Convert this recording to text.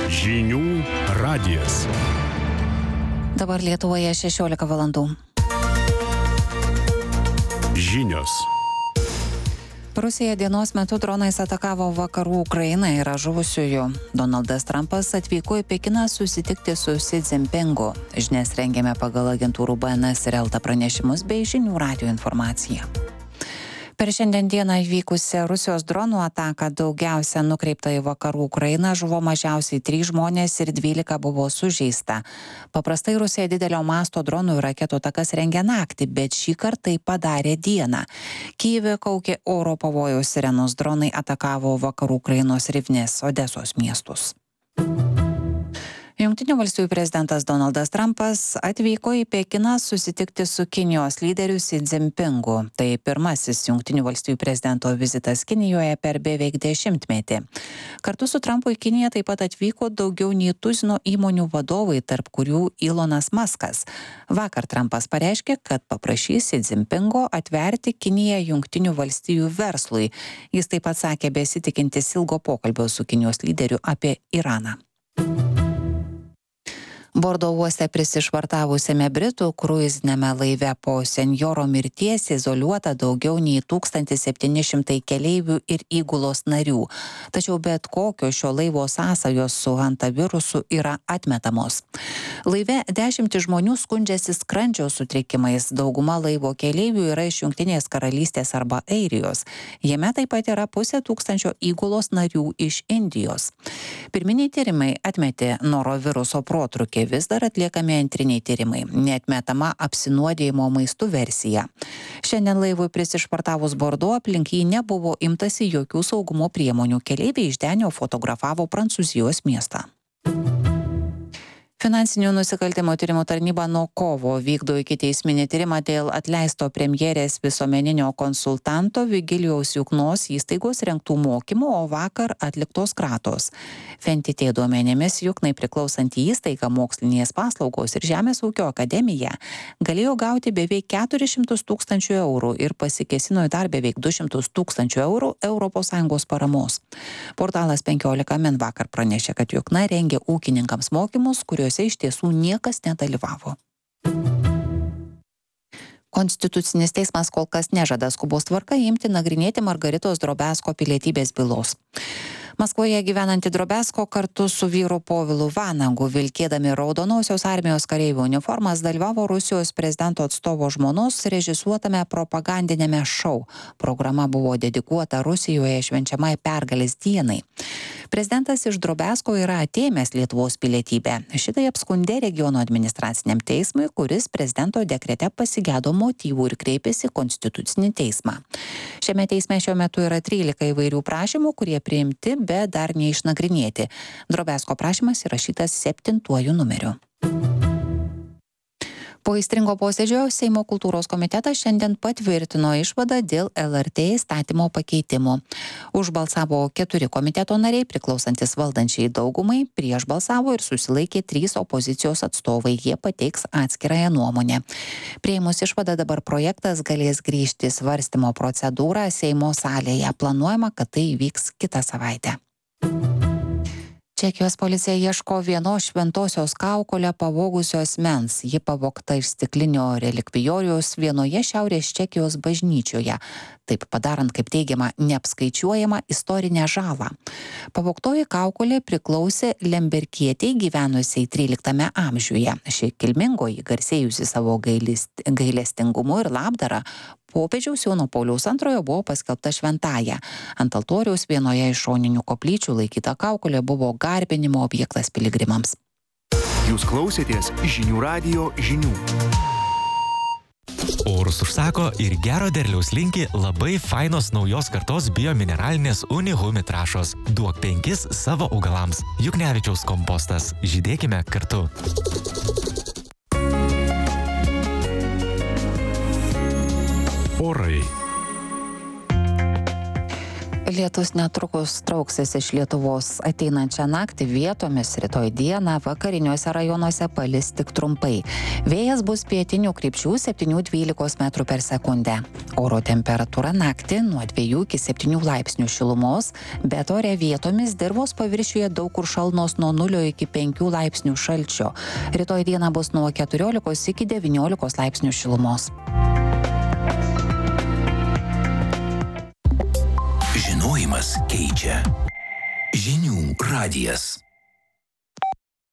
Žinių radijas. Dabar Lietuvoje 16 valandų. Žinios. Rusija dienos metu dronais atakavo vakarų Ukrainą, yra žuvusiųjų. Donaldas Trumpas atvyko į Pekiną susitikti su Xi Jinpingu. Žinias rengėme pagal agentūrų BNS ir Elta pranešimus bei Žinių radijo informaciją. Per šiandien dieną įvykusią Rusijos dronų ataką daugiausia nukreipta į vakarų Ukrainą žuvo mažiausiai 3 žmonės ir 12 buvo sužeista. Paprastai Rusija didelio masto dronų ir raketų atakas rengia naktį, bet šį kartą tai padarė dieną. Kyjive kaukė oro pavojaus sirenos, dronai atakavo vakarų Ukrainos Rivnės, Odesos miestus. Jungtinių valstijų prezidentas Donaldas Trumpas atvyko į Pekiną susitikti su Kinijos lyderiu Xi Jinpingu. Tai pirmasis Jungtinių valstijų prezidento vizitas Kinijoje per beveik 10-metį. Kartu su Trumpu į Kiniją taip pat atvyko daugiau nei tuzino įmonių vadovai, tarp kurių Elonas Muskas. Vakar Trumpas pareiškė, kad paprašys Xi Jinpingo atverti Kiniją Jungtinių valstijų verslui. Jis taip pat sakė besitikintis ilgo pokalbio su Kinijos lyderiu apie Iraną. Bordo uoste prisišvartavusiame Britų kruiziniame laive po senjoro mirties izoliuota daugiau nei 1700 keleivių ir įgulos narių. Tačiau bet kokio šio laivo sąsajos su hantavirusu yra atmetamos. Laive 10 žmonių skundžiasi skrandžio sutrikimais. Dauguma laivo keleivių yra iš Jungtinės karalystės arba Airijos. Jame taip pat yra 500 įgulos narių iš Indijos. Pirminiai tyrimai atmetė noroviruso protrūkį. Vis dar atliekami antriniai tyrimai. Neatmetama apsinuodijimo maistu versija. Šiandien laivui prisišvartavus Bordo aplink jį nebuvo imtasi jokių saugumo priemonių. Keleiviai iš denio fotografavo Prancūzijos miestą. Finansinių nusikaltimų tyrimų tarnyba nuo kovo vykdo ikiteisminį tyrimą dėl atleisto premjerės visuomeninio konsultanto Vigilijaus Juknos įstaigos rengtų mokymų, o vakar atliktos kratos. FNTT duomenimis Juknai priklausantį įstaigą Mokslinės paslaugos ir Žemės ūkio akademija galėjo gauti beveik 400 000 eurų ir pasikėsino į dar beveik 200 000 eurų ES paramos. Portalas 15 min vakar pranešė, kad Jukna rengė ūkininkams mokymus, kuriuose iš tiesų niekas nedalyvavo. Konstitucinis teismas kol kas nežada skubos tvarka imti nagrinėti Margaritos Drobesko pilietybės bylos. Maskvoje gyvenanti Drobesko kartu su vyru Povilu Vanagu, vilkėdami Raudonosios armijos kareivių uniformas, dalyvavo Rusijos prezidento atstovo žmonos režisuotame propagandinėme šou. Programa buvo dedikuota Rusijoje švenčiamai pergalės dienai. Prezidentas iš Drobesko yra atėmęs Lietuvos pilietybę. Šitai apskundė regiono administraciniam teismui, kuris prezidento dekrete pasigedo motyvų ir kreipėsi Konstitucinį teismą. Šiame teisme šiuo metu yra 13 įvairių prašymų, kurie priimti, bet dar neišnagrinėti. Drobesko prašymas įrašytas 7 numeriu. Po aistringo posėdžio Seimo kultūros komitetas šiandien patvirtino išvadą dėl LRT įstatymo pakeitimų. Už balsavo 4 komiteto nariai priklausantis valdančiai daugumai, prieš balsavo ir susilaikė 3 opozicijos atstovai, jie pateiks atskirąją nuomonę. Priėmus išvadą dabar projektas galės grįžti svarstymo procedūrą Seimo salėje. Planuojama, kad tai įvyks kitą savaitę. Čekijos policija ieško vienos šventosios kaukolę pavogusios asmens. Ji pavogta iš stiklinio relikvijoriaus vienoje Šiaurės Čekijos bažnyčioje. Taip padarant, kaip teigiama, neapskaičiuojama istorinę žalą. Pavogtoji kaukolė priklausė lemberkietei gyvenusiai 13 amžiuje. Ši kilmingoji, garsėjusi savo gailestingumu ir labdarą, popiežiaus Jono Pauliaus II buvo paskelbta šventąja. Ant altoriaus vienoje iš šoninių koplyčių laikyta kaukolė buvo garbinimo objektas piligrimams. Jūs klausėtės Žinių radijo žinių. Orus užsako ir gero derliaus linki labai fainos naujos kartos biomineralinės Unihumi trąšos. Duok 5 savo augalams. Juknevičiaus kompostas. Žydėkime kartu. Orai. Lietus netrukus trauksis iš Lietuvos. Ateinančią naktį vietomis, rytoj dieną vakariniuose rajonuose palis tik trumpai. Vėjas bus pietinių krypčių 7-12 metrų per sekundę. Oro temperatūra naktį nuo 2 iki 7 laipsnių šilumos, bet ore vietomis dirvos paviršiuje daug kur šalnos nuo 0 iki 5 laipsnių šalčio. Rytoj dieną bus nuo 14 iki 19 laipsnių šilumos. Žinojimas keičia. Žinių radijas.